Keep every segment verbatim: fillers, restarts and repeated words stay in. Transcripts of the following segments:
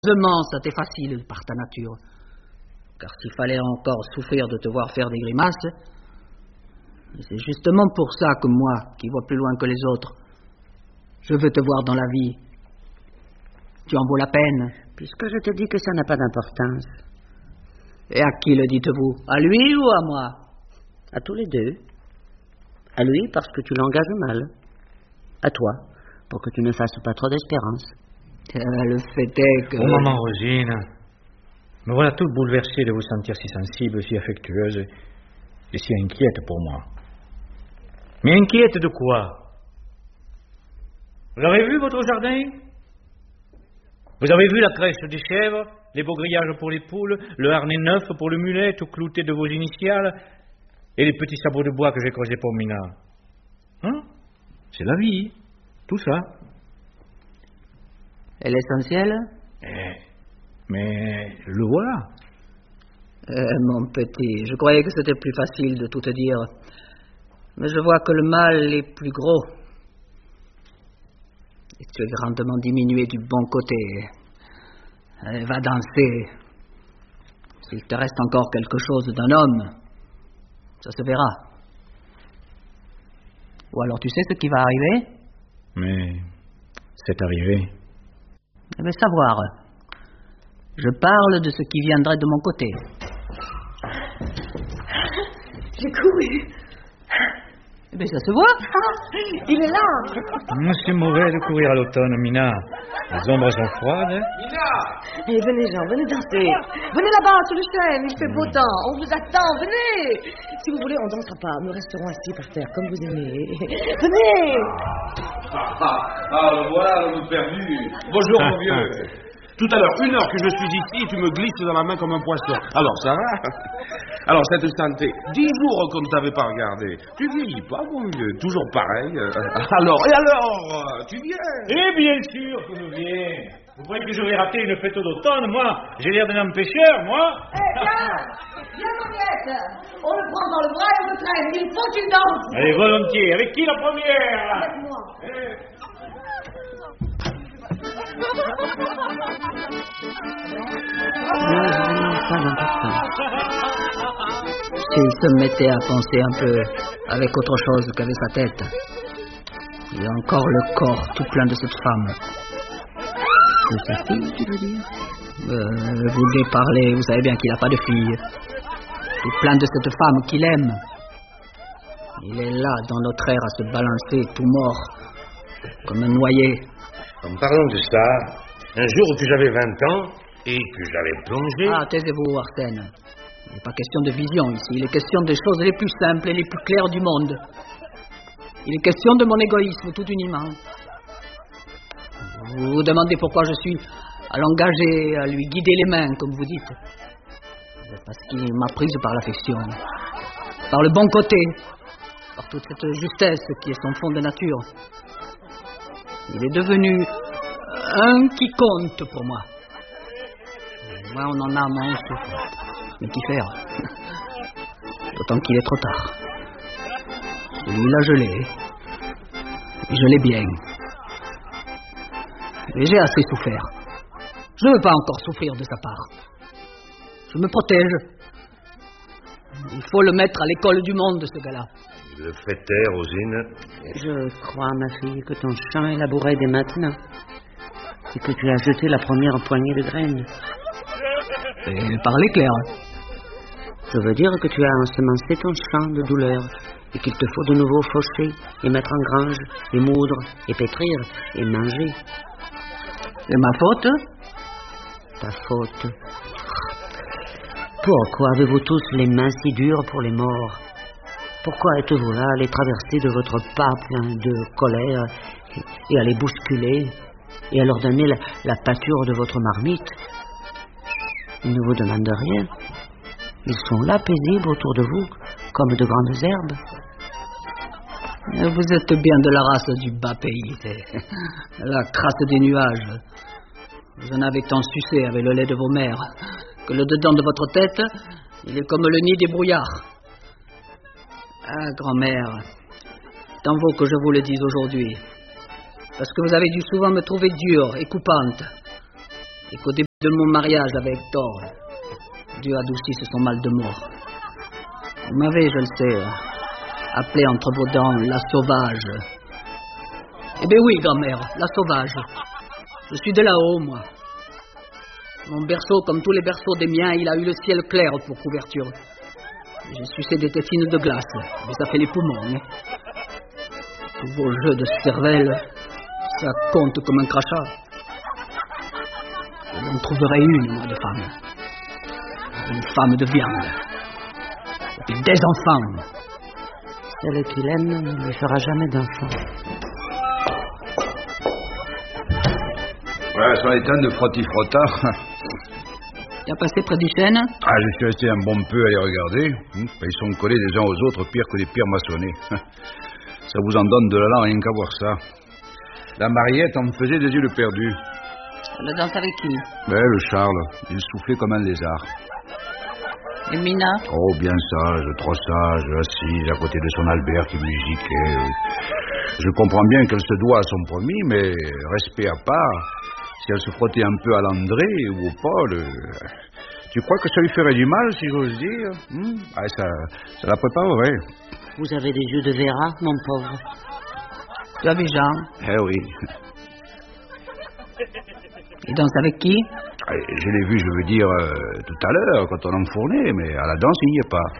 heureusement, ça t'est facile par ta nature. Car s'il fallait encore souffrir de te voir faire des grimaces, c'est justement pour ça que moi, qui vois plus loin que les autres, je veux te voir dans la vie. Tu en vaut la peine. Puisque je te dis que ça n'a pas d'importance. Et à qui le dites-vous? À lui ou à moi? À tous les deux. À lui parce que tu l'engages mal. À toi, pour que tu ne fasses pas trop d'espérance. Euh, le fait est que... Oh, maman Rosine, me voilà toute bouleversée de vous sentir si sensible, si affectueuse et si inquiète pour moi. Mais inquiète de quoi? Vous avez vu votre jardin? Vous avez vu la crèche des chèvres, les beaux grillages pour les poules, le harnais neuf pour le mulet, tout clouté de vos initiales, et les petits sabots de bois que j'ai creusés pour Mina? Hein? C'est la vie, tout ça. Et l'essentiel? Eh, mais le voilà. Euh, mon petit, je croyais que c'était plus facile de tout te dire. Mais je vois que le mal est plus gros. Et tu es grandement diminué du bon côté. Allez, va danser. S'il te reste encore quelque chose d'un homme, ça se verra. Ou alors tu sais ce qui va arriver? Mais c'est arrivé. Eh bien, savoir. Je parle de ce qui viendrait de mon côté. J'ai couru. Eh bien, ça se voit. Ah, il est là. C'est mauvais de courir à l'automne, Mina. Les ombres sont froides. Hein? Mina! Allez, venez, Jean, venez danser. Venez là-bas, sur le chêne, il fait beau temps. On vous attend, venez. Si vous voulez, on ne dansera pas. Nous resterons assis par terre, comme vous aimez. Venez. Ah, ah, ah voilà l'homme perdu. Bonjour, mon vieux. Tout à l'heure, une heure que je suis ici, tu me glisses dans la main comme un poisson. Alors, ça va? Alors, cette santé, dix jours qu'on ne t'avait pas regardé. Tu vieillis pas, mon vieux, toujours pareil. Alors, et alors, tu viens? Eh bien sûr que je viens. Vous croyez que je vais rater une fête d'automne, moi? J'ai l'air d'un empêcheur, moi? Hé, hey, viens. Viens, Henriette. On le prend dans le bras et on le traîne. Il faut qu'il danse. Allez, volontiers. Avec qui la première? Avec moi. Eh. Pas d'importance. S'il se mettait à penser un peu avec autre chose qu'avec sa tête. Il a encore le corps tout plein de cette femme. De sa fille, tu veux dire? Euh, vous lui parlez, vous savez bien qu'il n'a pas de fille. Tout plein de cette femme qu'il aime. Il est là, dans notre air, à se balancer, tout mort, comme un noyé. En parlant de ça, un jour que j'avais vingt ans et que j'avais plongé... Ah, taisez-vous, Arsène. Il n'est pas question de vision ici. Il est question des choses les plus simples et les plus claires du monde. Il est question de mon égoïsme, tout uniment. Vous vous demandez pourquoi je suis à l'engager, à lui guider les mains, comme vous dites. C'est parce qu'il m'a prise par l'affection, par le bon côté, par toute cette justesse qui est son fond de nature. Il est devenu un qui compte pour moi. Moi, on en a moins souffle. Mais qu'y faire? D'autant qu'il est trop tard. Celui-là, je l'ai. Et je l'ai bien. Et j'ai assez souffert. Je ne veux pas encore souffrir de sa part. Je me protège. Il faut le mettre à l'école du monde, ce gars-là. Il le fait taire, Rosine. Je crois, ma fille, que ton champ est labouré dès maintenant. Et que tu as jeté la première poignée de graines. Et parlez clair. Je veux dire que tu as ensemencé ton champ de douleur et qu'il te faut de nouveau faucher et mettre en grange et moudre et pétrir et manger. C'est ma faute? Ta faute. Pourquoi avez-vous tous les mains si dures pour les morts? Pourquoi êtes-vous là à les traverser de votre pas plein de colère et, et à les bousculer et à leur donner la, la pâture de votre marmite? Ils ne vous demandent rien. Ils sont là, paisibles autour de vous, comme de grandes herbes. Vous êtes bien de la race du bas pays, la crasse des nuages. Vous en avez tant sucé avec le lait de vos mères que le dedans de votre tête, il est comme le nid des brouillards. Ah, grand-mère, tant vaut que je vous le dise aujourd'hui, parce que vous avez dû souvent me trouver dure et coupante, et qu'au début De mon mariage avec Hector, Dieu adoucisse son mal de mort. Vous m'avez, je le sais, appelé entre vos dents la sauvage. Eh bien oui, grand-mère, la sauvage. Je suis de là-haut, moi. Mon berceau, comme tous les berceaux des miens, il a eu le ciel clair pour couverture. J'ai sucé des tétines de glace, mais ça fait les poumons, hein. Tous vos jeux de cervelle, ça compte comme un crachat. Vous en trouverez une, moi, de femme. Une femme de viande. Et puis des enfants. Celle qu'il aime ne lui fera jamais d'enfant. Voilà, sur les temps de frotti-frotta. Tu as passé près du chêne? Ah, je suis resté un bon peu à les regarder. Ils sont collés les uns aux autres pire que des pierres maçonnées. Ça vous en donne de la langue rien qu'à voir ça. La Mariette en me faisait des yeux de perdu. La danse avec qui? Ben, le Charles. Il soufflait comme un lézard. Et Mina? Oh, bien sage, trop sage, assise à côté de son Albert qui musiquait. Je comprends bien qu'elle se doit à son promis, mais respect à part, si elle se frottait un peu à l'André ou au Paul, tu crois que ça lui ferait du mal, si j'ose dire? hmm ah, ça, ça la préparerait. Vous avez des yeux de Vera, mon pauvre. Tu as vu Jean? Eh oui. Il danse avec qui? Je l'ai vu, je veux dire, euh, tout à l'heure, quand on enfournait, mais à la danse, il n'y est pas.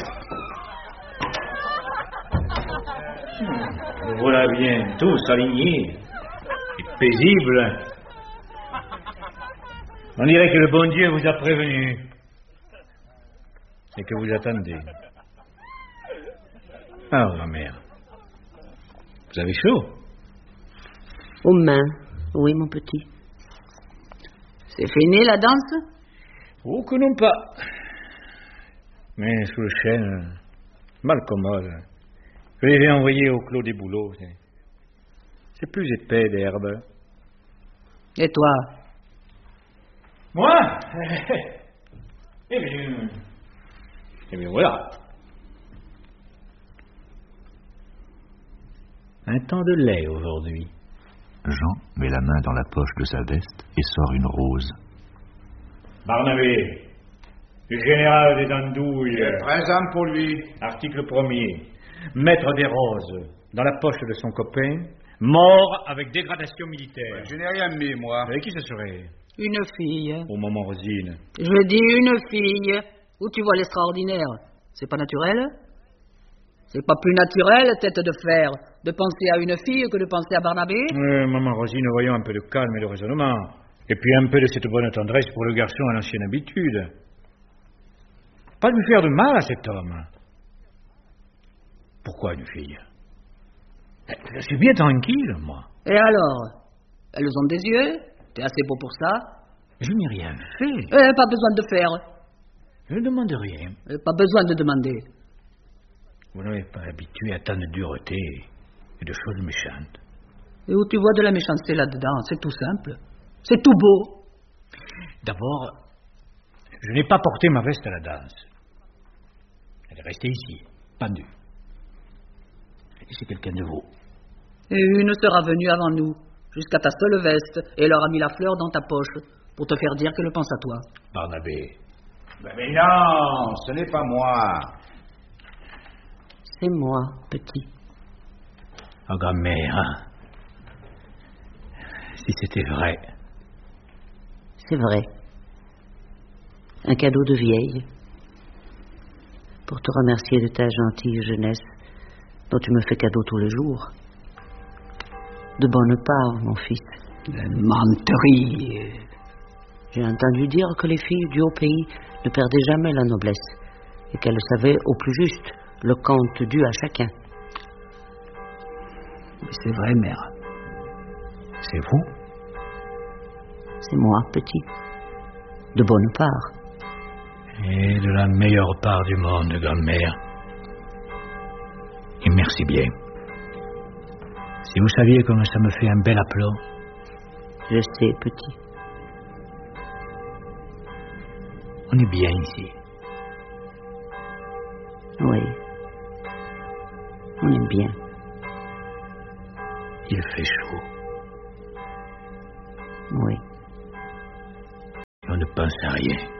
Hmm. Voilà bien, tous alignés. Et paisibles. On dirait que le bon Dieu vous a prévenu. Et que vous attendez. Alors, ma mère, vous avez chaud? Aux mains, oui, mon petit. C'est fini, la danse? Oh, que non pas. Mais sous le chêne, mal commode. Je les ai envoyés au clos des bouleaux. C'est plus épais d'herbe. Et toi? Moi? Eh bien... Eh bien, voilà. Un temps de lait aujourd'hui. Jean met la main dans la poche de sa veste et sort une rose. Barnabé, le général des Dandouilles. Présent pour lui. Article premier. Mettre des roses dans la poche de son copain, mort avec dégradation militaire. Ouais, je n'ai rien mis, moi. Avec qui ce serait? Une fille. Au moment Rosine. Je dis une fille. Où tu vois l'extraordinaire? C'est pas naturel? C'est pas plus naturel, tête de fer, de penser à une fille que de penser à Barnabé? euh, Maman Rosine, voyons un peu de calme et de raisonnement. Et puis un peu de cette bonne tendresse pour le garçon à l'ancienne habitude. Pas lui faire de mal à cet homme. Pourquoi une fille? Je suis bien tranquille, moi. Et alors? Elles ont des yeux? T'es assez beau pour ça? Je n'ai rien fait. Eh, pas besoin de faire. Je ne demande rien. Eh, pas besoin de demander. Vous n'avez pas habitué à tant de dureté et de choses méchantes. Et où tu vois de la méchanceté là-dedans? C'est tout simple. C'est tout beau. D'abord, je n'ai pas porté ma veste à la danse. Elle est restée ici, pendue. Et c'est quelqu'un de vous. Et une sera venue avant nous, jusqu'à ta seule veste, et elle aura mis la fleur dans ta poche, pour te faire dire qu'elle pense à toi. Barnabé. Ben, mais non, ce n'est pas moi. C'est moi, petit. Oh, grand-mère, hein? Si c'était vrai. C'est vrai. Un cadeau de vieille. Pour te remercier de ta gentille jeunesse, dont tu me fais cadeau tous les jours. De bonne part, mon fils. La menterie. J'ai entendu dire que les filles du haut pays ne perdaient jamais la noblesse, et qu'elles savaient au plus juste le compte dû à chacun. Mais c'est vrai, mère. C'est vous? C'est moi, petit. De bonne part. Et de la meilleure part du monde, grand-mère. Et merci bien. Si vous saviez comme ça me fait un bel aplomb. Je sais, petit. On est bien ici. Oui. On est bien. Il fait chaud. Oui. ne pense à rien.